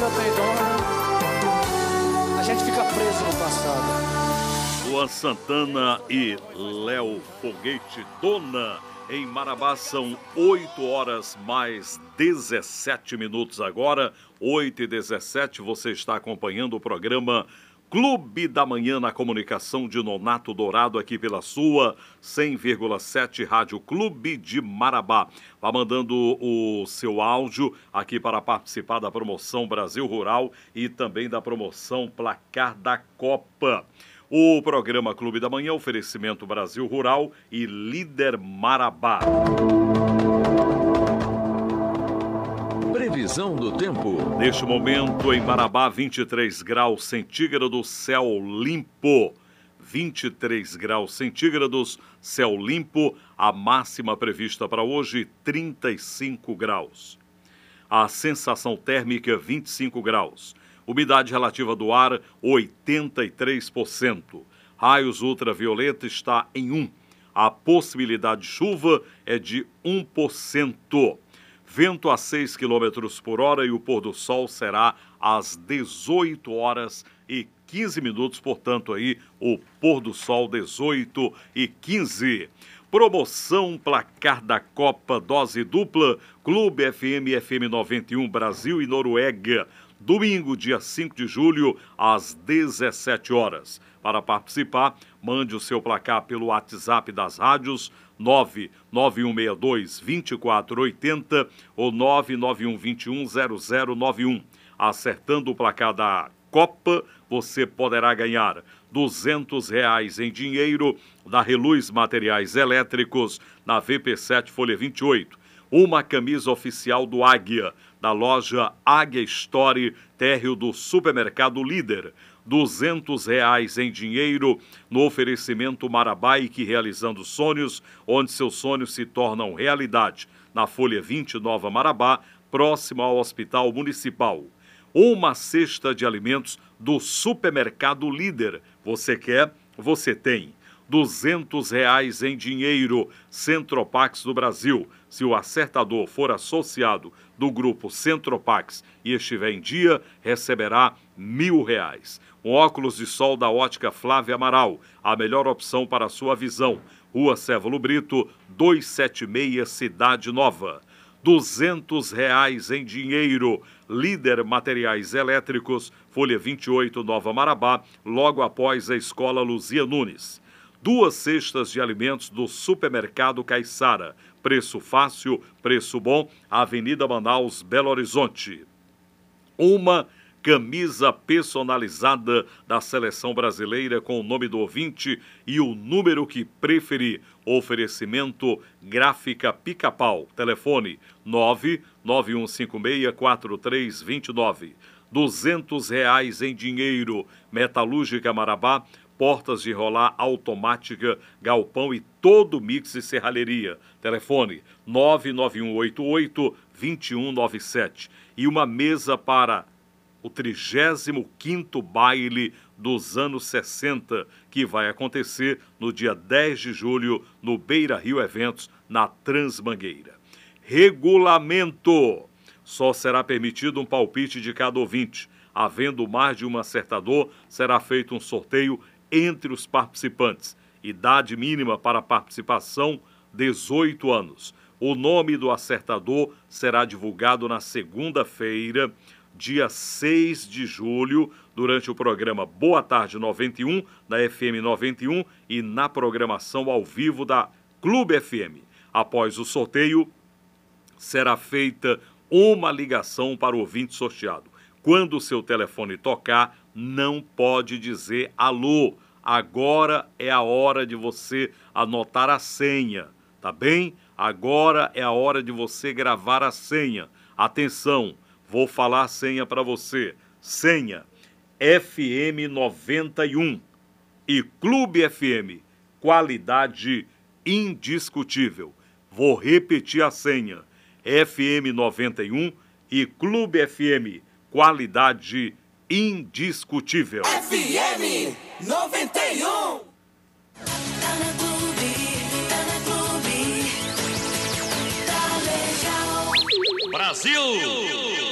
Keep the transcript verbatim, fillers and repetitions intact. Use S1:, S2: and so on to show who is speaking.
S1: já tem dono, a gente fica preso no passado.
S2: Luan Santana e Léo Foguete, Dona. Em Marabá são oito horas mais dezessete minutos agora. oito e dezessete, você está acompanhando o programa Clube da Manhã na comunicação de Nonato Dourado aqui pela sua cem vírgula sete Rádio Clube de Marabá. Vá mandando o seu áudio aqui para participar da promoção Brasil Rural e também da promoção Placar da Copa. O programa Clube da Manhã, oferecimento Brasil Rural e Líder Marabá.
S3: Previsão do tempo.
S2: Neste momento, em Marabá, vinte e três graus centígrados, céu limpo. vinte e três graus centígrados, céu limpo. A máxima prevista para hoje, trinta e cinco graus. A sensação térmica, vinte e cinco graus. Umidade relativa do ar, oitenta e três por cento. Raios ultravioleta está em um. A possibilidade de chuva é de um por cento. Vento a seis quilômetros por hora e o pôr do sol será às dezoito horas e quinze minutos. Portanto, aí o pôr do sol, dezoito e quinze. Promoção Placar da Copa, dose dupla, Clube F M e F M noventa e um, Brasil e Noruega. Domingo, dia cinco de julho, às dezessete horas. Para participar, mande o seu placar pelo WhatsApp das rádios nove nove um seis dois, dois quatro oito zero ou nove nove um dois um zero zero nove um. Acertando o placar da Copa, você poderá ganhar duzentos reais em dinheiro da Reluz Materiais Elétricos na V P sete Folha vinte e oito. Uma camisa oficial do Águia, da loja Águia Store, térreo do Supermercado Líder. duzentos reais em dinheiro no oferecimento Marabaique Realizando Sonhos, onde seus sonhos se tornam realidade. Na Folha vinte, Nova Marabá, próximo ao Hospital Municipal. Uma cesta de alimentos do Supermercado Líder. Você quer? Você tem. duzentos reais em dinheiro, Centropax do Brasil. Se o acertador for associado do grupo Centropax e estiver em dia, receberá mil reais. Um óculos de sol da ótica Flávia Amaral, a melhor opção para a sua visão. Rua Cévalo Brito, duzentos e setenta e seis, Cidade Nova. duzentos reais em dinheiro, Líder Materiais Elétricos, Folha vinte e oito, Nova Marabá, logo após a Escola Luzia Nunes. Duas cestas de alimentos do Supermercado Caiçara. Preço fácil, preço bom, Avenida Manaus, Belo Horizonte. Uma camisa personalizada da Seleção Brasileira com o nome do ouvinte e o número que preferir. Oferecimento Gráfica Pica-Pau. Telefone nove nove um cinco seis quatro três dois nove. duzentos reais em dinheiro, Metalúrgica Marabá, portas de rolar automática, galpão e todo mix de serralheria. Telefone nove nove um oito oito, dois um nove sete. E uma mesa para o trigésimo quinto baile dos anos sessenta, que vai acontecer no dia dez de julho no Beira Rio Eventos, na Transmangueira. Regulamento: só será permitido um palpite de cada ouvinte. Havendo mais de um acertador, será feito um sorteio entre os participantes. Idade mínima para participação, dezoito anos. O nome do acertador será divulgado na segunda-feira, dia seis de julho, durante o programa Boa Tarde noventa e um, da F M noventa e um e na programação ao vivo da Clube F M. Após o sorteio, será feita uma ligação para o ouvinte sorteado. Quando o seu telefone tocar, não pode dizer alô. Agora é a hora de você anotar a senha, tá bem? Agora é a hora de você gravar a senha. Atenção, vou falar a senha para você. Senha F M noventa e um e Clube F M, qualidade indiscutível. Vou repetir a senha. F M noventa e um e Clube F M, qualidade indiscutível.
S4: F M noventa e um. Tá na Clube, tá na Clube, tá legal.
S3: Brasil!